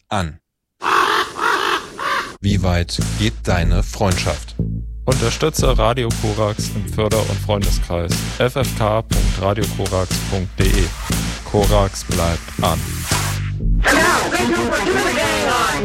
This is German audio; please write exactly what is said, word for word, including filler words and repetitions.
an. Wie weit geht deine Freundschaft? Unterstütze Radio Korax im Förder- und Freundeskreis. f f k punkt radio korax punkt d e. Korax bleibt an. Now, thank you for tuning in on